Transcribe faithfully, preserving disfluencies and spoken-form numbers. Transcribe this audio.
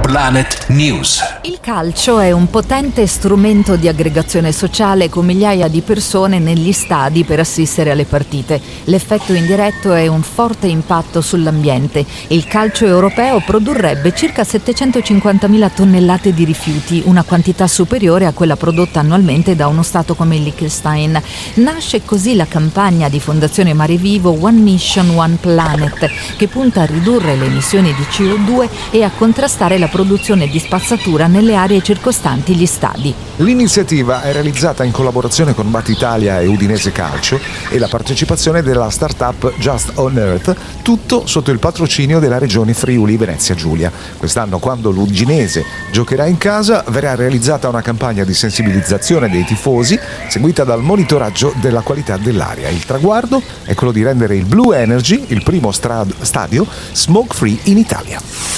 Planet News. Il calcio è un potente strumento di aggregazione sociale con migliaia di persone negli stadi per assistere alle partite. L'effetto indiretto è un forte impatto sull'ambiente. Il calcio europeo produrrebbe circa settecentocinquantamila tonnellate di rifiuti, una quantità superiore a quella prodotta annualmente da uno stato come il Liechtenstein. Nasce così la campagna di Fondazione Mare Vivo One Mission One Planet, che punta a ridurre le emissioni di C O due e a contrastare la produzione di spazzatura nelle aree circostanti gli stadi. L'iniziativa è realizzata in collaborazione con Bat Italia e Udinese Calcio e la partecipazione della start-up Just on Earth, tutto sotto il patrocinio della regione Friuli Venezia Giulia. Quest'anno, quando l'Udinese giocherà in casa, verrà realizzata una campagna di sensibilizzazione dei tifosi seguita dal monitoraggio della qualità dell'aria. Il traguardo è quello di rendere il Blue Energy il primo stra- stadio smoke-free in Italia.